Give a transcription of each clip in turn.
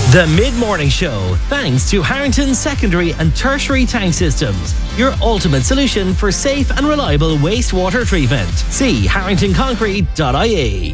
The Mid-Morning Show, thanks to Harrington Secondary and Tertiary Tank Systems, your ultimate solution for safe and reliable wastewater treatment. See harringtonconcrete.ie.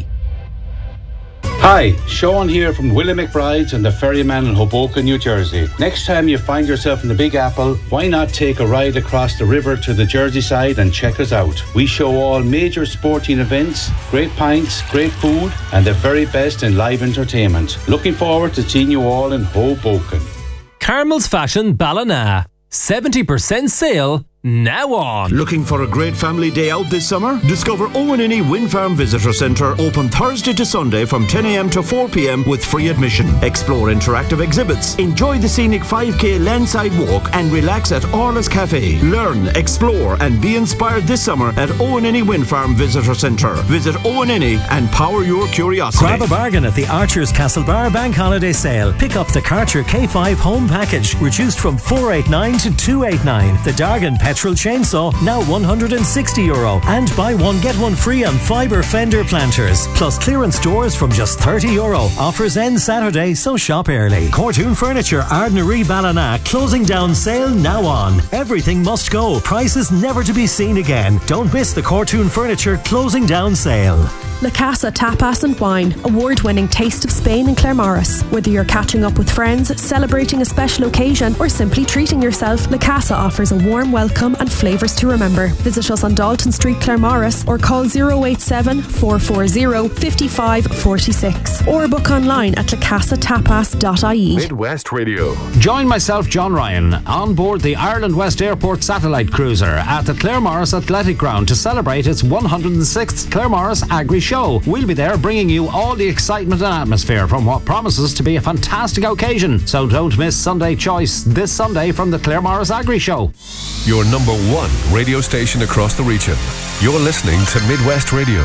Hi, Sean here from Willie McBride's and the Ferryman in Hoboken, New Jersey. Next time you find yourself in the Big Apple, why not take a ride across the river to the Jersey side and check us out? We show all major sporting events, great pints, great food, and the very best in live entertainment. Looking forward to seeing you all in Hoboken. Carmel's Fashion Ballina. 70% sale now on. Looking for a great family day out this summer? Discover Owenini Wind Farm Visitor Centre, open Thursday to Sunday from 10 a.m. to 4 p.m. with free admission. Explore interactive exhibits, enjoy the scenic 5k landside walk and relax at Orla's Cafe. Learn, explore and be inspired this summer at Owenini Wind Farm Visitor Centre. Visit Owenini and power your curiosity. Grab a bargain at the Archer's Castlebar Bank Holiday Sale. Pick up the Karcher K5 Home Package, reduced from €489 to €289. The Dargan Petrol Chainsaw, now €160. And buy one get one free on fibre fender planters. Plus clearance doors from just €30. Offers end Saturday, so shop early. Cortoon Furniture Ardnary Ballina, closing down sale now on. Everything must go. Prices never to be seen again. Don't miss the Cortoon Furniture closing down sale. La Casa Tapas and Wine, award-winning Taste of Spain in Claremorris. Whether you're catching up with friends, celebrating a special occasion, or simply treating yourself, La Casa offers a warm welcome and flavours to remember. Visit us on Dalton Street, Claremorris, or call 087 440 5546, or book online at lacasatapas.ie. Midwest Radio. Join myself, John Ryan, on board the Ireland West Airport satellite cruiser at the Claremorris Athletic Ground to celebrate its 106th Claremorris Agri Show. We'll be there bringing you all the excitement and atmosphere from what promises to be a fantastic occasion. So don't miss Sunday Choice this Sunday from the Claremorris Agri Show. Your number one radio station across the region. You're listening to Midwest Radio.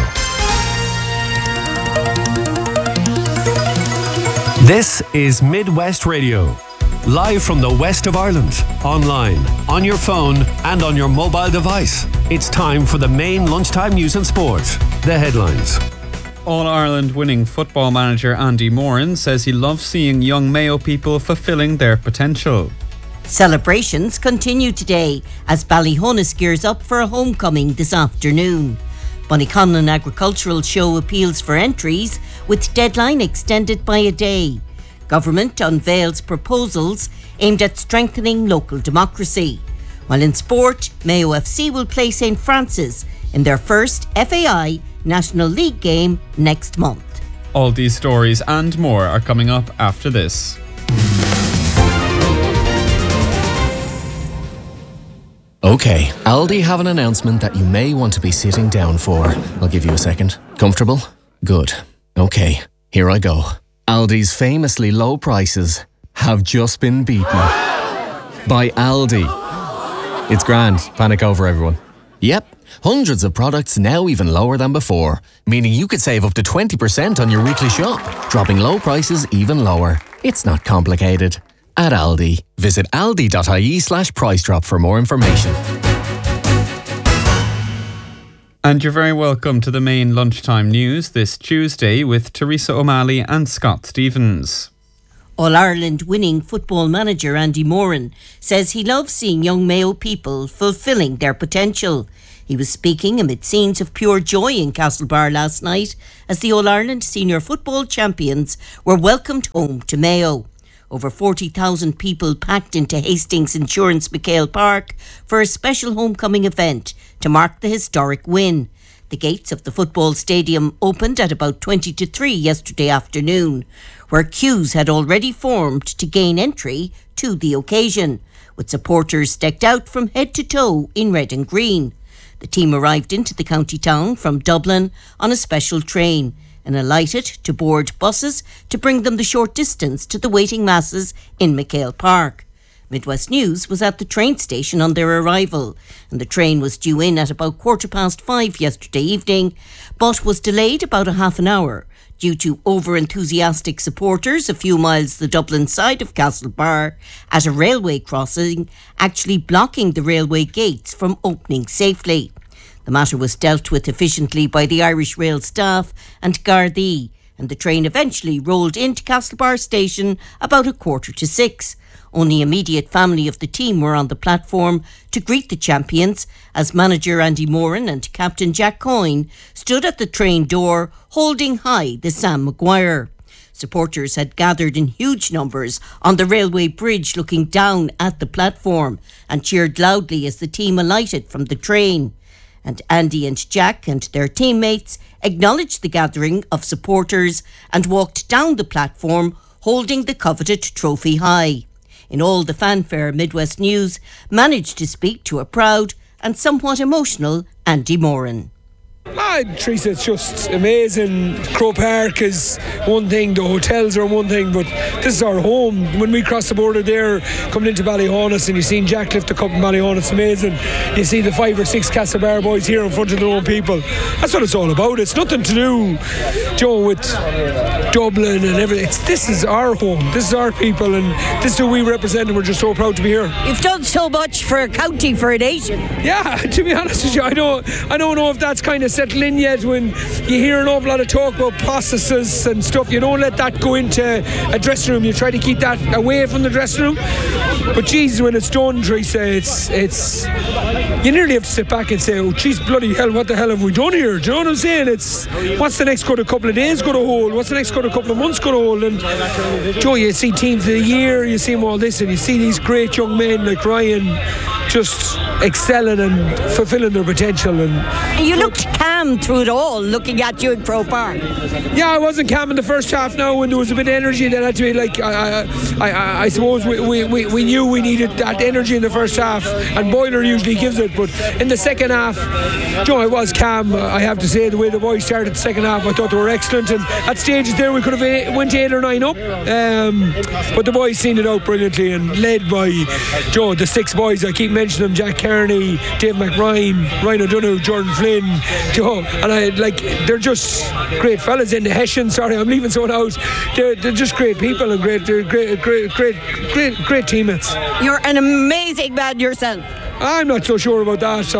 This is Midwest Radio. Live from the west of Ireland, online, on your phone and on your mobile device. It's time for the main lunchtime news and sport. The headlines. All-Ireland winning football manager Andy Moran says he loves seeing young Mayo people fulfilling their potential. Celebrations continue today as Ballyhonus gears up for a homecoming this afternoon. Bonnyconlon Agricultural Show appeals for entries with deadline extended by a day. Government unveils proposals aimed at strengthening local democracy. While in sport, Mayo FC will play St Francis in their first FAI National League game next month. All these stories and more are coming up after this. Okay, Aldi have an announcement that you may want to be sitting down for. I'll give you a second. Comfortable? Good. Okay, here I go. Aldi's famously low prices have just been beaten by Aldi. It's grand. Panic over, everyone. Yep, hundreds of products now even lower than before, meaning you could save up to 20% on your weekly shop, dropping low prices even lower. It's not complicated. At Aldi, visit aldi.ie/price drop for more information. And you're very welcome to the main lunchtime news this Tuesday with Teresa O'Malley and Scott Stevens. All-Ireland winning football manager Andy Moran says he loves seeing young Mayo people fulfilling their potential. He was speaking amid scenes of pure joy in Castlebar last night as the All-Ireland senior football champions were welcomed home to Mayo. Over 40,000 people packed into Hastings Insurance McHale Park for a special homecoming event to mark the historic win. The gates of the football stadium opened at about 20 to 3 yesterday afternoon, where queues had already formed to gain entry to the occasion, with supporters decked out from head to toe in red and green. The team arrived into the county town from Dublin on a special train and alighted to board buses to bring them the short distance to the waiting masses in McHale Park. Midwest News was at the train station on their arrival, and the train was due in at about 5:15 yesterday evening, but was delayed about a half an hour due to over-enthusiastic supporters a few miles the Dublin side of Castlebar at a railway crossing, actually blocking the railway gates from opening safely. The matter was dealt with efficiently by the Irish Rail staff and Gardaí, and the train eventually rolled into Castlebar station about 5:45. Only immediate family of the team were on the platform to greet the champions as manager Andy Moran and captain Jack Coyne stood at the train door holding high the Sam Maguire. Supporters had gathered in huge numbers on the railway bridge looking down at the platform and cheered loudly as the team alighted from the train. And Andy and Jack and their teammates acknowledged the gathering of supporters and walked down the platform holding the coveted trophy high. In all the fanfare, Midwest News managed to speak to a proud and somewhat emotional Andy Moran. Teresa, it's just amazing. Croke Park is one thing, the hotels are one thing, but this is our home. When we cross the border there, coming into Ballyhonus, and you seen Jack lift the cup in Ballyhonus, it's amazing. You see the 5 or 6 Castlebar boys here in front of their own people. That's what it's all about. It's nothing to do, Joe, with Dublin and everything. This is our home. This is our people, and this is who we represent, and we're just so proud to be here. You've done so much for a county, for a nation. Yeah, to be honest with you, I don't know if that's kind of settled in yet. When you hear an awful lot of talk about processes and stuff, you don't let that go into a dressing room. You try to keep that away from the dressing room. But geez, when it's done, Teresa, it's you nearly have to sit back and say, oh geez, bloody hell, what the hell have we done here? Do you know what I'm saying? It's what's the next couple of days going to hold? What's the next couple of months going to hold? And Joe, you see teams of the year, you see them all this, and you see these great young men like Ryan just excelling and fulfilling their potential. And you looked calm through it all, looking at you in Croke Park. Yeah, I wasn't calm in the first half now when there was a bit of energy that had to be like, I suppose we knew we needed that energy in the first half, and Boiler usually gives it, but in the second half, Joe, I was calm. I have to say, the way the boys started the second half, I thought they were excellent, and at stages there we could have went 8 or 9 up, but the boys seen it out brilliantly and led by Joe, the 6 boys, I keep mentioning them: Jack Kearney, Dave McRyan, Ryan O'Donoghue, Jordan Flynn, Joe, and they're just great fellas in the Hessian. Sorry, I'm leaving someone out. They're just great people and great teammates. You're an amazing man yourself. I'm not so sure about that.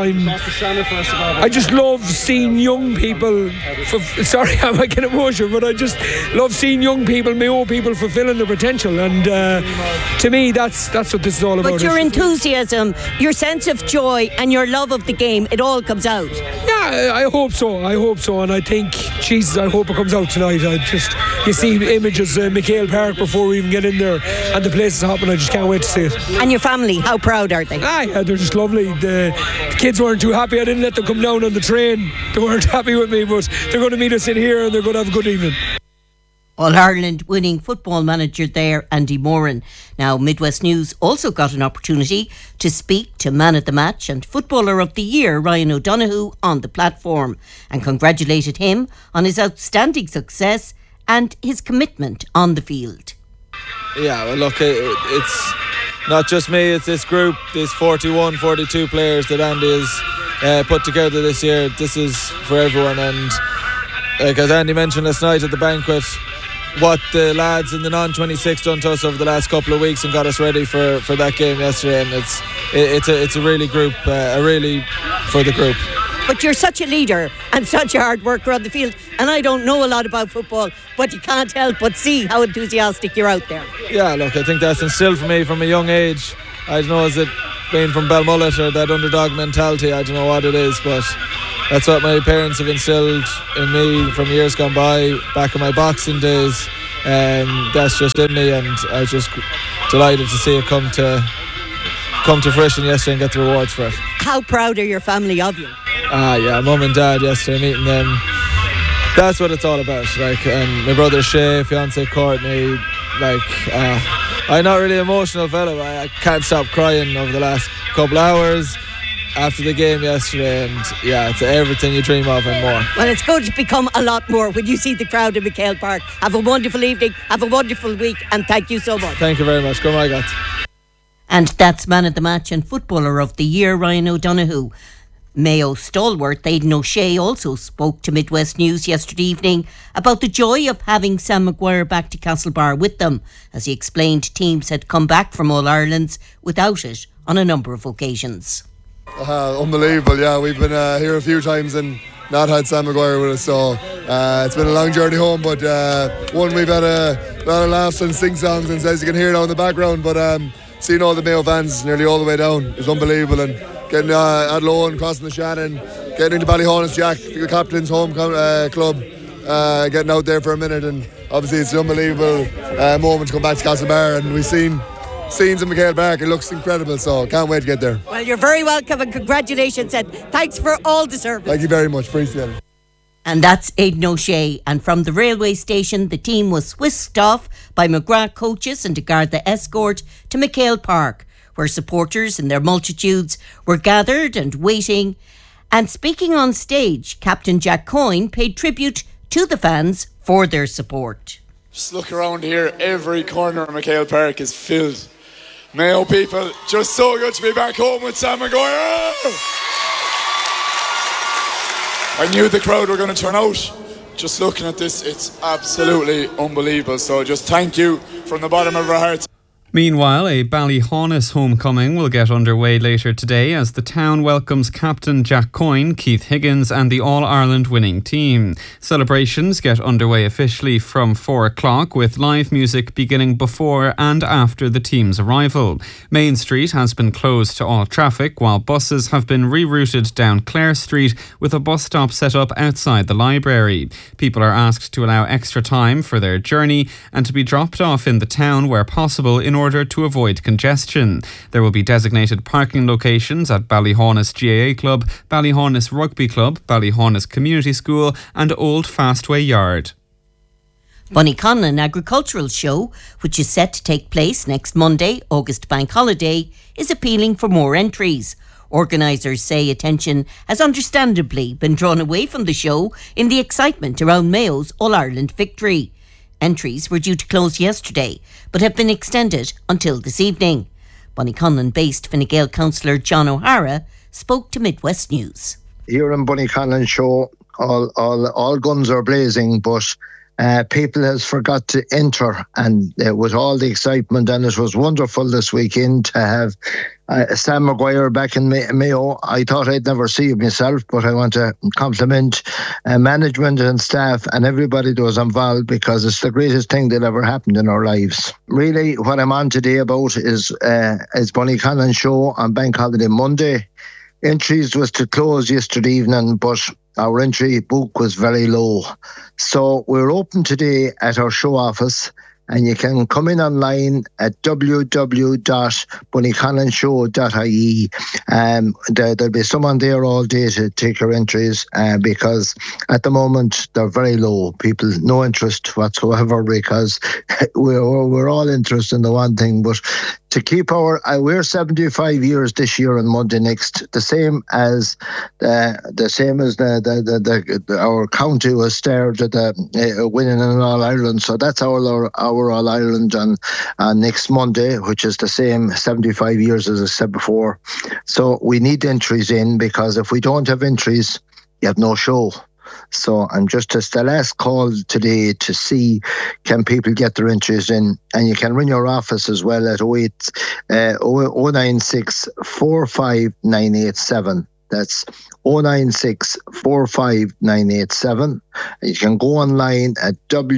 I just love seeing young people. Sorry, I'm getting emotional, but I just love seeing young people, my own people, fulfilling their potential. And to me, that's what this is all about. But your enthusiasm, your sense of joy, and your love of the game, it all comes out. Yeah, I hope so. And I think, Jesus, I hope it comes out tonight. You see images of McHale Park before we even get in there, and the place is hopping. I just can't wait to see it. And your family, how proud are they? Yeah, they're just lovely. The kids weren't too happy. I didn't let them come down on the train. They weren't happy with me, but they're going to meet us in here and they're going to have a good evening. All-Ireland winning football manager there, Andy Moran. Now, Midwest News also got an opportunity to speak to Man of the Match and Footballer of the Year, Ryan O'Donoghue, on the platform, and congratulated him on his outstanding success and his commitment on the field. Yeah, well, look, it's not just me, it's this group, these 41, 42 players that Andy has put together this year. This is for everyone, and like as Andy mentioned last night at the banquet, what the lads in the non-26 done to us over the last couple of weeks and got us ready for that game yesterday, and it's a really group, really for the group. But you're such a leader and such a hard worker on the field, and I don't know a lot about football, but you can't help but see how enthusiastic you're out there. Yeah, look, I think that's instilled for me from a young age. I don't know, is it being from Balmullet or that underdog mentality? I don't know what it is, but that's what my parents have instilled in me from years gone by, back in my boxing days. That's just in me, and I was just delighted to see it come to fruition yesterday and get the rewards for it. How proud are your family of you? Yeah, mum and dad yesterday, meeting them. That's what it's all about. My brother Shay, fiance Courtney. I'm not really an emotional fella, but I can't stop crying over the last couple of hours after the game yesterday, and yeah, it's everything you dream of and more. Well, it's going to become a lot more when you see the crowd in McHale Park. Have a wonderful evening, have a wonderful week, and thank you so much. Thank you very much. Go my God. And that's Man of the Match and Footballer of the Year, Ryan O'Donoghue. Mayo stalwart Aidan O'Shea also spoke to Midwest News yesterday evening about the joy of having Sam Maguire back to Castlebar with them, as he explained teams had come back from All-Irelands without it on a number of occasions. Unbelievable, yeah. We've been here a few times and not had Sam Maguire with us. So it's been a long journey home, but one, we've had a lot of laughs and sing-songs, and as you can hear now in the background, but seeing all the Mayo fans nearly all the way down is unbelievable, and getting Athlone, crossing the Shannon, getting into Ballyhonus, Jack, the captain's home club, getting out there for a minute, and obviously it's an unbelievable moment to come back to Castlebar, and we've seen scenes in McHale Park. It looks incredible, so can't wait to get there. Well, you're very welcome, and congratulations, and thanks for all the service. Thank you very much, appreciate it. And that's Aidan O'Shea. And from the railway station, the team was whisked off by McGrath coaches and to guard the escort to McHale Park, where supporters in their multitudes were gathered and waiting. And speaking on stage, Captain Jack Coyne paid tribute to the fans for their support. Just look around here, every corner of McHale Park is filled. Mayo people, just so good to be back home with Sam Maguire. I knew the crowd were going to turn out. Just looking at this, it's absolutely unbelievable. So just thank you from the bottom of our hearts. Meanwhile, a Ballyhonus homecoming will get underway later today as the town welcomes Captain Jack Coyne, Keith Higgins and the All-Ireland winning team. Celebrations get underway officially from 4 o'clock with live music beginning before and after the team's arrival. Main Street has been closed to all traffic while buses have been rerouted down Clare Street with a bus stop set up outside the library. People are asked to allow extra time for their journey and to be dropped off in the town where possible in order to avoid congestion. There will be designated parking locations at Ballyhonus GAA Club, Ballyhonus Rugby Club, Ballyhonus Community School and Old Fastway Yard. Bunnyconlon Agricultural Show, which is set to take place next Monday, August Bank Holiday, is appealing for more entries. Organisers say attention has understandably been drawn away from the show in the excitement around Mayo's All-Ireland victory. Entries were due to close yesterday, but have been extended until this evening. Bunnyconlon-based Fine Gael councillor John O'Hara spoke to Midwest News. Here in Bunnyconlon Show, all guns are blazing, but people has forgot to enter, and with all the excitement, and it was wonderful this weekend to have Sam Maguire back in Mayo. I thought I'd never see it myself, but I want to compliment management and staff and everybody that was involved, because it's the greatest thing that ever happened in our lives. Really, what I'm on today about is Bunnyconlon Show on Bank Holiday Monday. Entries was to close yesterday evening, but our entry book was very low. So we're open today at our show office, and you can come in online at www.bunnyconlonshow.ie. There'll be someone there all day to take your entries, because at the moment they're very low. People, no interest whatsoever, because we're all interested in the one thing, but to keep we're 75 years this year on Monday next, the same as our county was starred at winning in All Ireland. So that's our All Ireland on next Monday, which is the same 75 years as I said before. So we need entries in, because if we don't have entries, you have no show. So I'm just the last call today to see can people get their entries in, and you can ring your office as well at 096 45 987. That's 096 45 987. You can go online at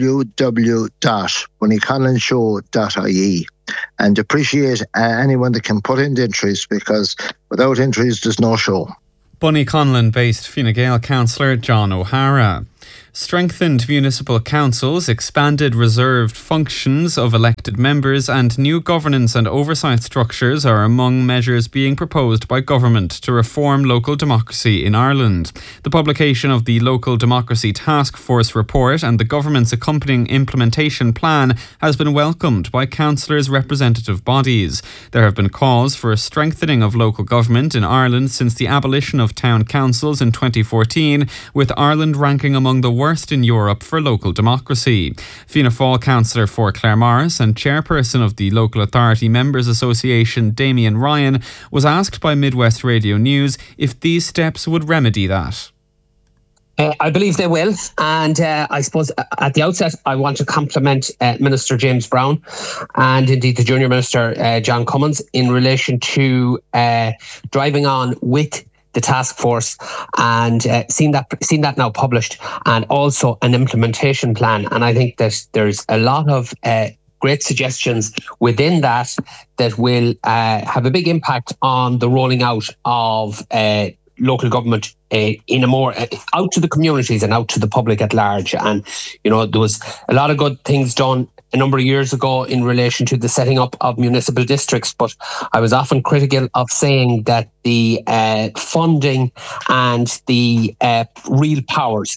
www.bunnyconlonshow.ie and appreciate anyone that can put in the entries, because without entries there's no show. Bunnyconlon-based Fine Gael councillor John O'Hara. Strengthened municipal councils, expanded reserved functions of elected members and new governance and oversight structures are among measures being proposed by government to reform local democracy in Ireland. The publication of the Local Democracy Task Force report and the government's accompanying implementation plan has been welcomed by councillors' representative bodies. There have been calls for a strengthening of local government in Ireland since the abolition of town councils in 2014, with Ireland ranking among the worst in Europe for local democracy. Fianna Fáil councillor for Claremorris and chairperson of the Local Authority Members Association, Damien Ryan, was asked by Midwest Radio News if these steps would remedy that. I believe they will, and I suppose at the outset I want to compliment Minister James Brown and indeed the Junior Minister John Cummins in relation to driving on with the task force and seen that now published, and also an implementation plan. And I think that there's a lot of great suggestions within that will have a big impact on the rolling out of local government in a more out to the communities and out to the public at large. And there was a lot of good things done a number of years ago in relation to the setting up of municipal districts, but I was often critical of saying that the funding and the real powers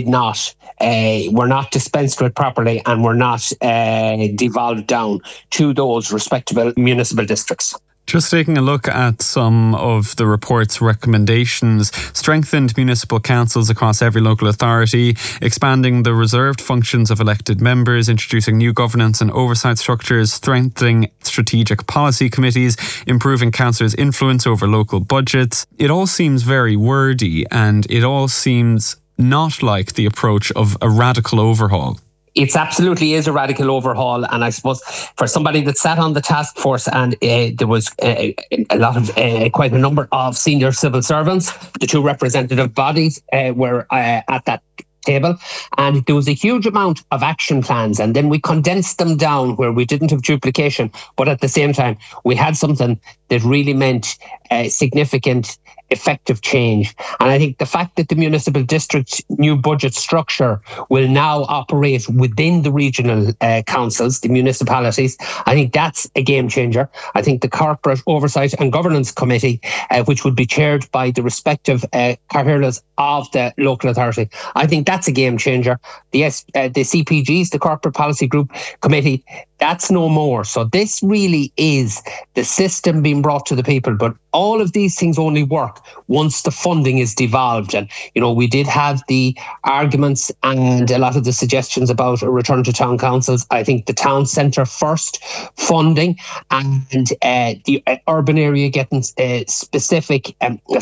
were not dispensed with properly and were not devolved down to those respectable municipal districts. Just taking a look at some of the report's recommendations: strengthened municipal councils across every local authority, expanding the reserved functions of elected members, introducing new governance and oversight structures, strengthening strategic policy committees, improving councillors' influence over local budgets. It all seems very wordy, and it all seems not like the approach of a radical overhaul. It absolutely is a radical overhaul, and I suppose for somebody that sat on the task force, and there was a lot of quite a number of senior civil servants, the two representative bodies were at that table, and there was a huge amount of action plans, and then we condensed them down where we didn't have duplication, but at the same time we had something that really meant significant effective change. And I think the fact that the municipal district's new budget structure will now operate within the regional councils, the municipalities, I think that's a game changer. I think the Corporate Oversight and Governance Committee, which would be chaired by the respective Cathaoirleas of the local authority, I think that's a game changer. The CPGs, the Corporate Policy Group Committee, that's no more. So this really is the system being brought to the people. But all of these things only work once the funding is devolved. And, we did have the arguments and a lot of the suggestions about a return to town councils. I think the town centre first funding and the urban area getting a specific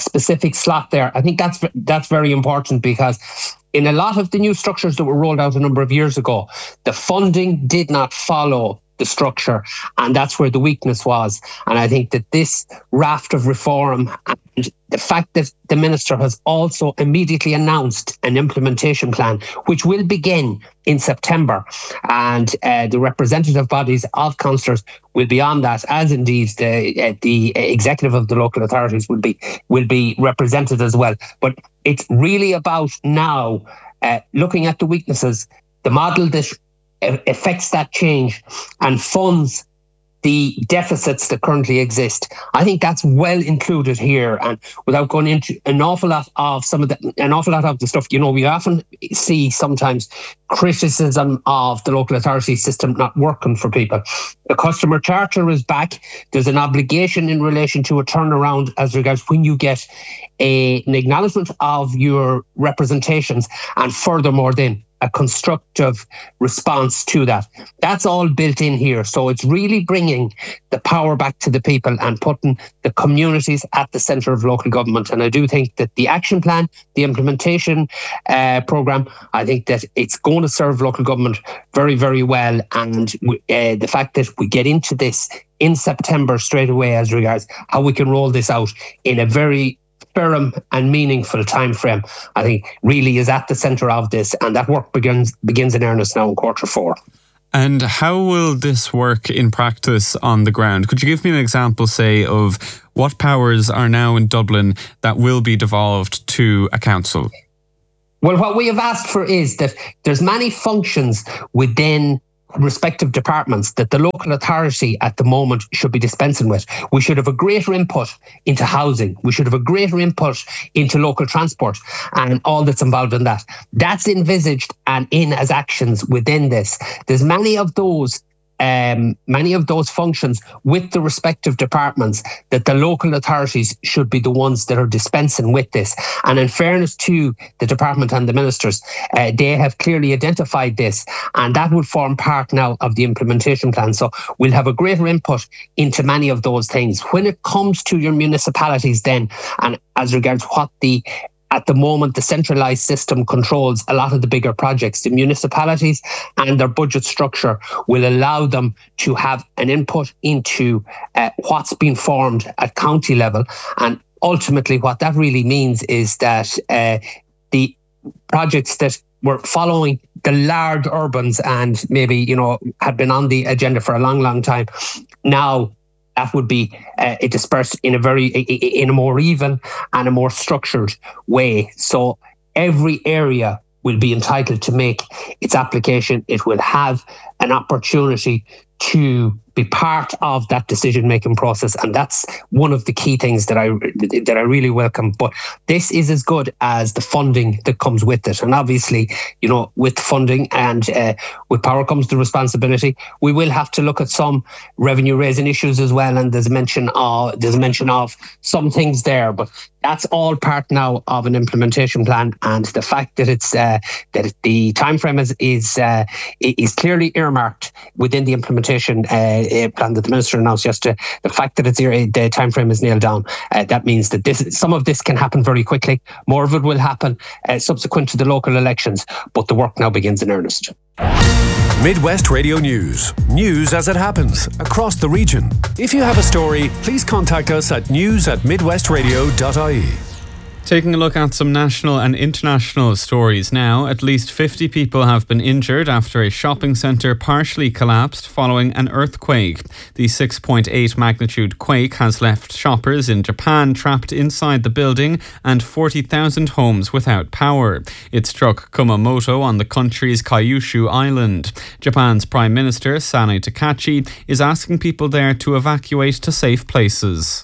slot there. I think that's very important, because in a lot of the new structures that were rolled out a number of years ago, the funding did not follow the structure, and that's where the weakness was. And I think that this raft of reform and the fact that the Minister has also immediately announced an implementation plan, which will begin in September, and the representative bodies of councillors will be on that, as indeed the executive of the local authorities will be represented as well. But it's really about now looking at the weaknesses, the model that affects that change and funds the deficits that currently exist. I think that's well included here, and without going into an awful lot of the stuff, we often see sometimes criticism of the local authority system not working for people. The customer charter is back. There's an obligation in relation to a turnaround as regards when you get an acknowledgement of your representations, and furthermore then a constructive response to that. That's all built in here. So it's really bringing the power back to the people and putting the communities at the centre of local government. And I do think that the action plan, the implementation programme, I think that it's going to serve local government very, very well. And the fact that we get into this in September straight away as regards how we can roll this out in a very firm and meaningful time frame, I think really is at the centre of this, and that work begins in earnest now in Q4. And how will this work in practice on the ground? Could you give me an example, say, of what powers are now in Dublin that will be devolved to a council? Well, what we have asked for is that there's many functions within respective departments that the local authority at the moment should be dispensing with. We should have a greater input into housing. We should have a greater input into local transport and all that's involved in that. That's envisaged and in as actions within this. There's many of those functions with the respective departments that the local authorities should be the ones that are dispensing with this. And in fairness to the department and the ministers, they have clearly identified this, and that will form part now of the implementation plan. So we'll have a greater input into many of those things. When it comes to your municipalities then, and as regards at the moment, the centralised system controls a lot of the bigger projects. The municipalities and their budget structure will allow them to have an input into what's been formed at county level. And ultimately what that really means is that the projects that were following the large urbans and maybe, had been on the agenda for a long, long time, now that would be dispersed in a more even and a more structured way. So every area will be entitled to make its application. It will have an opportunity to be part of that decision-making process, and that's one of the key things that I really welcome. But this is as good as the funding that comes with it, and obviously, with funding and with power comes the responsibility. We will have to look at some revenue-raising issues as well, and there's a mention of some things there, but that's all part now of an implementation plan, and the fact that it's that the time frame is clearly earmarked within the implementation plan that the minister announced yesterday. The fact that the time frame is nailed down, that means that some of this can happen very quickly. More of it will happen subsequent to the local elections, but the work now begins in earnest. Midwest Radio News. News as it happens across the region. If you have a story, please contact us at news@midwestradio.ie. Taking a look at some national and international stories now. At least 50 people have been injured after a shopping centre partially collapsed following an earthquake. The 6.8 magnitude quake has left shoppers in Japan trapped inside the building and 40,000 homes without power. It struck Kumamoto on the country's Kyushu island. Japan's Prime Minister Sani Takachi is asking people there to evacuate to safe places.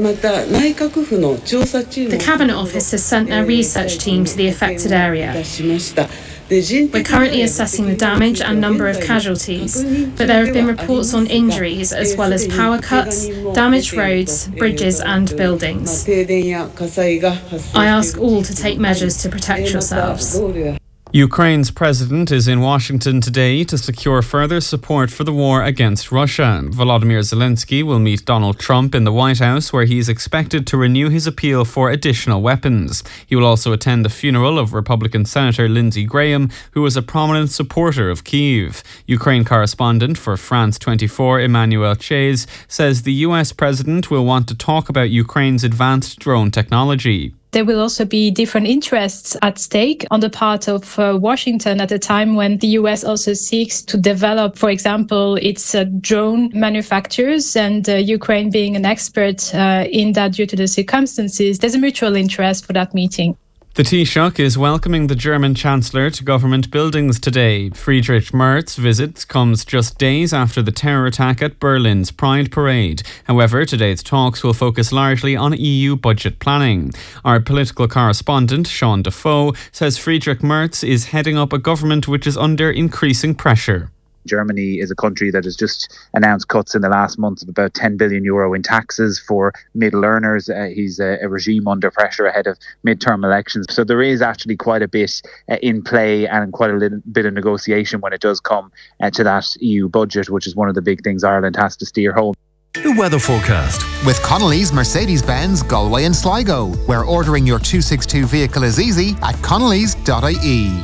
The Cabinet Office has sent their research team to the affected area. We're currently assessing the damage and number of casualties, but there have been reports on injuries as well as power cuts, damaged roads, bridges and buildings. I ask all to take measures to protect yourselves. Ukraine's president is in Washington today to secure further support for the war against Russia. Volodymyr Zelensky will meet Donald Trump in the White House, where he is expected to renew his appeal for additional weapons. He will also attend the funeral of Republican Senator Lindsey Graham, who was a prominent supporter of Kyiv. Ukraine correspondent for France 24, Emmanuel Chase, says the US president will want to talk about Ukraine's advanced drone technology. There will also be different interests at stake on the part of Washington at a time when the US also seeks to develop, for example, its drone manufacturers, and Ukraine being an expert in that due to the circumstances. There's a mutual interest for that meeting. The Taoiseach is welcoming the German Chancellor to government buildings today. Friedrich Merz's visit comes just days after the terror attack at Berlin's Pride Parade. However, today's talks will focus largely on EU budget planning. Our political correspondent, Sean Defoe, says Friedrich Merz is heading up a government which is under increasing pressure. Germany is a country that has just announced cuts in the last month of about 10 billion euro in taxes for middle earners. He's a regime under pressure ahead of midterm elections. So there is actually quite a bit in play and quite a little bit of negotiation when it does come to that EU budget, which is one of the big things Ireland has to steer home. The weather forecast. With Connolly's Mercedes-Benz, Galway and Sligo, where ordering your 262 vehicle is easy at connellys.ie.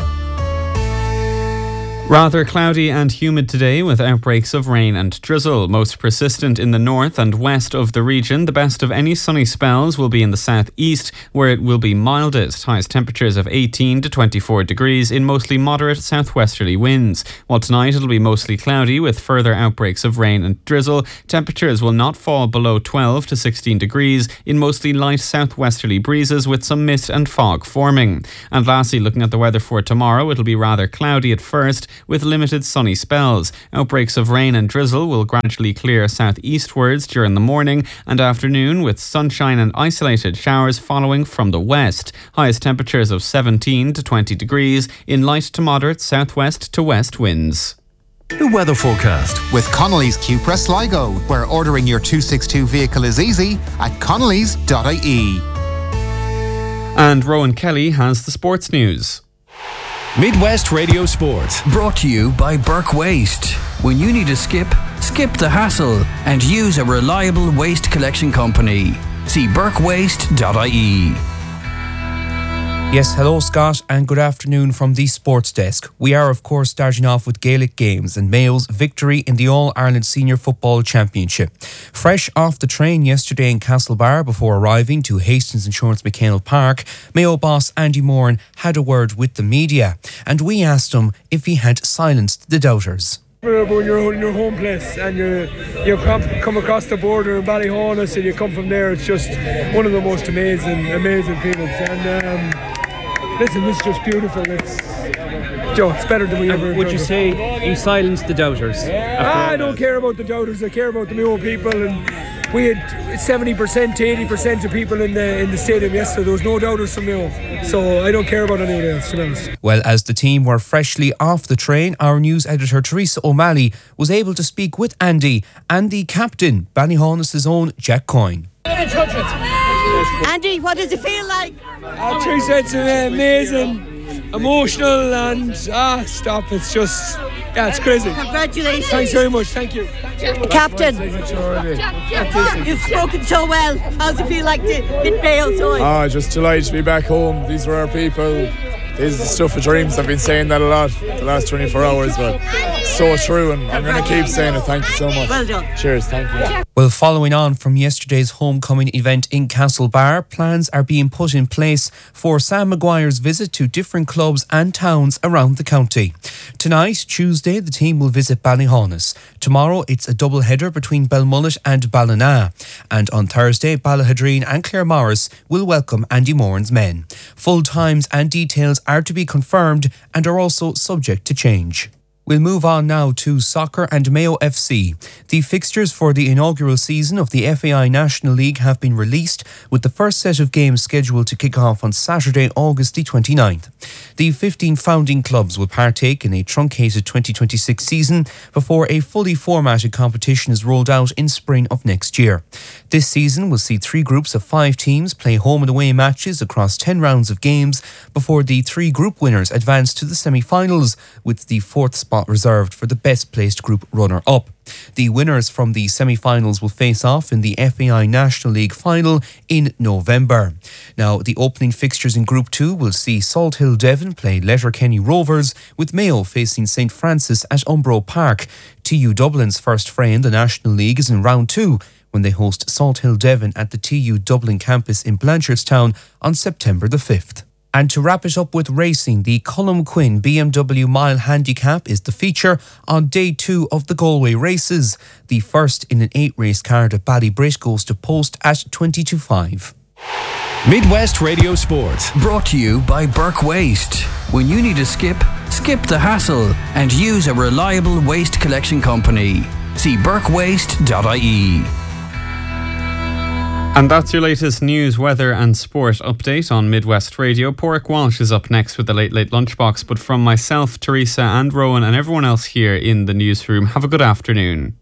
Rather cloudy and humid today with outbreaks of rain and drizzle, most persistent in the north and west of the region. The best of any sunny spells will be in the southeast, where it will be mildest. Highest temperatures of 18 to 24 degrees in mostly moderate southwesterly winds. While tonight it'll be mostly cloudy with further outbreaks of rain and drizzle. Temperatures will not fall below 12 to 16 degrees in mostly light southwesterly breezes with some mist and fog forming. And lastly, looking at the weather for tomorrow, it'll be rather cloudy at first, with limited sunny spells. Outbreaks of rain and drizzle will gradually clear southeastwards during the morning and afternoon, with sunshine and isolated showers following from the west. Highest temperatures of 17 to 20 degrees in light to moderate southwest to west winds. The weather forecast. With Connolly's Cupra Sligo, where ordering your 262 vehicle is easy at connellys.ie. And Rowan Kelly has the sports news. Midwest Radio Sport. Brought to you by Burke Waste. When you need a skip the hassle and use a reliable waste collection company. See burkewaste.ie. Yes, hello Scott and good afternoon from the Sports Desk. We are of course starting off with Gaelic Games and Mayo's victory in the All-Ireland Senior Football Championship. Fresh off the train yesterday in Castlebar before arriving to Hastings Insurance McHale Park, Mayo boss Andy Moran had a word with the media and we asked him if he had silenced the doubters. When you're in your home place and you come across the border in Ballyhonus and you come from there, it's just one of the most amazing feelings. And listen, it's just beautiful. It's better than we ever. Would you say you silenced the doubters? I don't care about the doubters. I care about the Mayo people, and we had 70% to 80% of people in the stadium yesterday. There was no doubters from Mayo, so I don't care about anyone else, to be honest. Well, as the team were freshly off the train, our news editor Teresa O'Malley was able to speak with Andy and the captain, Ballyhonus' own Jack Coyne. Andy, what does it feel like? Teresa, it's amazing, emotional, and it's just, it's crazy. Congratulations. Thanks very much, thank you. Captain, you've spoken so well. How's it feel like to hit Mayo so? Just delighted to be back home. These were our people. This is the stuff of dreams. I've been saying that a lot the last 24 hours, but so true, and I'm going to keep saying it. Thank you so much. Well done. Cheers, thank you. Well, following on from yesterday's homecoming event in Castlebar, plans are being put in place for Sam Maguire's visit to different clubs and towns around the county. Tonight, Tuesday, the team will visit Ballyhonus. Tomorrow, it's a double header between Belmullet and Ballina. And on Thursday, Ballahadreen and Claremorris will welcome Andy Moran's men. Full times and details are to be confirmed and are also subject to change. We'll move on now to soccer and Mayo FC. The fixtures for the inaugural season of the FAI National League have been released, with the first set of games scheduled to kick off on Saturday, August the 29th. The 15 founding clubs will partake in a truncated 2026 season before a fully formatted competition is rolled out in spring of next year. This season will see 3 groups of 5 teams play home and away matches across 10 rounds of games before the 3 group winners advance to the semi-finals, with the 4th spot reserved for the best placed group runner-up. The winners from the semi-finals will face off in the FAI National League final in November. Now, the opening fixtures in Group 2 will see Salt Hill Devon play Letterkenny Rovers, with Mayo facing St Francis at Umbro Park. TU Dublin's first fray in the National League is in round 2, when they host Salt Hill Devon at the TU Dublin campus in Blanchardstown on September the 5th. And to wrap it up with racing, the Colm Quinn BMW Mile Handicap is the feature on day 2 of the Galway races. The first in an 8-race card at Ballybrit goes to post at 20-5. Midwest Radio Sport. Brought to you by Burke Waste. When you need a skip the hassle and use a reliable waste collection company. See burkewaste.ie. And that's your latest news, weather and sport update on Midwest Radio. Porrick Walsh is up next with the Late Late Lunchbox. But from myself, Teresa and Rowan and everyone else here in the newsroom, have a good afternoon.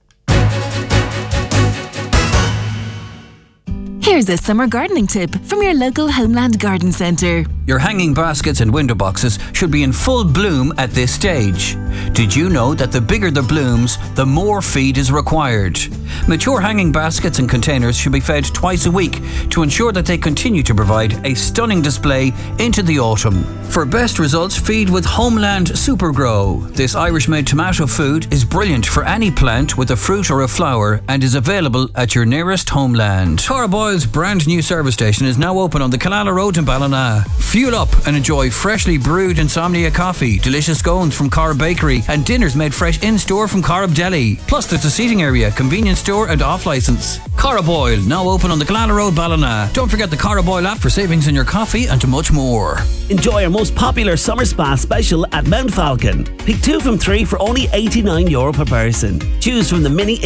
Here's a summer gardening tip from your local Homeland Garden Centre. Your hanging baskets and window boxes should be in full bloom at this stage. Did you know that the bigger the blooms, the more feed is required? Mature hanging baskets and containers should be fed twice a week to ensure that they continue to provide a stunning display into the autumn. For best results, feed with Homeland Super Grow. This Irish-made tomato food is brilliant for any plant with a fruit or a flower and is available at your nearest Homeland. Caraboyle's brand new service station is now open on the Killala Road in Ballina. Fuel up and enjoy freshly brewed Insomnia coffee, delicious scones from Corrib Bakery and dinners made fresh in-store from Corrib Deli. Plus there's a seating area, convenience store and off-licence. Caraboyle, now open on the Killala Road, Ballina. Don't forget the Caraboyle app for savings in your coffee and much more. Enjoy our most popular summer spa special at Mount Falcon. Pick 2 from 3 for only €89 per person. Choose from the mini